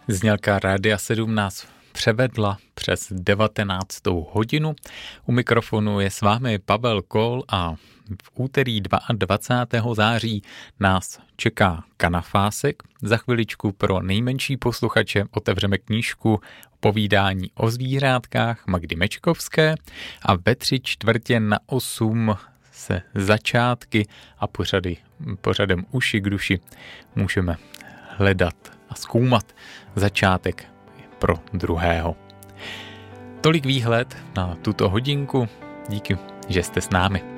Znělka Rádia 7 nás převedla přes 19. hodinu. U mikrofonu je s vámi Pavel Kol a v úterý 22. září nás čeká Kanafásek. Za chviličku pro nejmenší posluchače otevřeme knížku Povídání o zvířátkách Magdy Mečkovské a ve 7:45 se začátky a pořadem Uši k duši můžeme hledat a zkoumat začátek pro druhého. Tolik výhled na tuto hodinku. Díky, že jste s námi.